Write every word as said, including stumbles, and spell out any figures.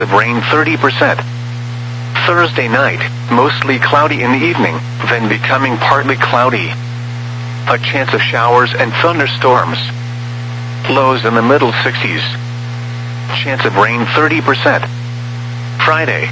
of rain thirty percent. Thursday night, mostly cloudy in the evening, then becoming partly cloudy. A chance of showers and thunderstorms. Lows in the middle sixties. Chance of rain thirty percent. Friday,